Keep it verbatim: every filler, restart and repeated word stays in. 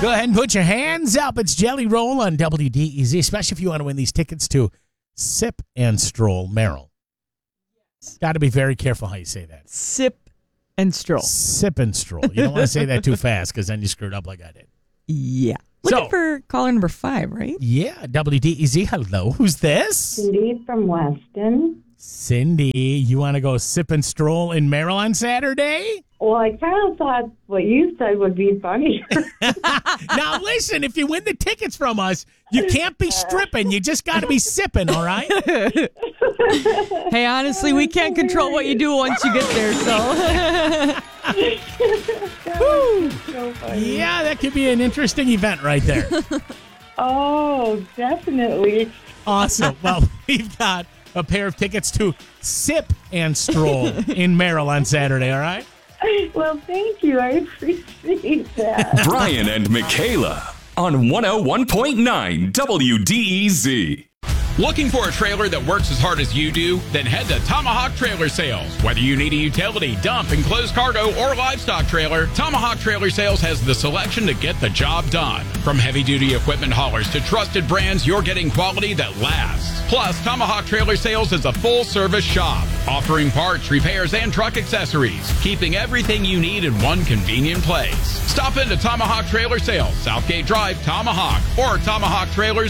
Go ahead and put your hands up. It's Jelly Roll on W D E Z, especially if you want to win these tickets to Sip and Stroll Merrill. Got to be very careful how you say that. Sip and Stroll. Sip and Stroll. You don't want to say that too fast because then you screwed up like I did. Yeah. Looking So- for caller number five, right? Yeah, W D E Z. Hello, who's this? Cindy from Weston. Cindy, you want to go Sip and Stroll in Merrill on Saturday? Well, I kind of thought what you said would be funny. Now, listen, if you win the tickets from us, you can't be stripping. You just got to be sipping, all right? Hey, honestly, we can't control what you do once you get there, so. So funny. Yeah, that could be an interesting event right there. Oh, definitely. Awesome. Well, we've got a pair of tickets to Sip and Stroll in Merrill on Saturday, all right? Well, thank you. I appreciate that. Brian and Michaela on one oh one point nine W D E Z. Looking for a trailer that works as hard as you do? Then head to Tomahawk Trailer Sales. Whether you need a utility, dump, enclosed cargo, or livestock trailer, Tomahawk Trailer Sales has the selection to get the job done. From heavy-duty equipment haulers to trusted brands, you're getting quality that lasts. Plus, Tomahawk Trailer Sales is a full-service shop, offering parts, repairs, and truck accessories, keeping everything you need in one convenient place. Stop into Tomahawk Trailer Sales, Southgate Drive, Tomahawk, or tomahawk trailers